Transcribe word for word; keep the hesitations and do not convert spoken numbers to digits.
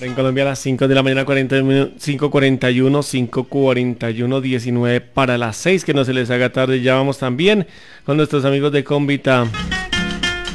En Colombia a las cinco de la mañana, cinco cuarenta y uno, cinco cuarenta y uno, diecinueve para las seis, que no se les haga tarde. Ya vamos también con nuestros amigos de Convita.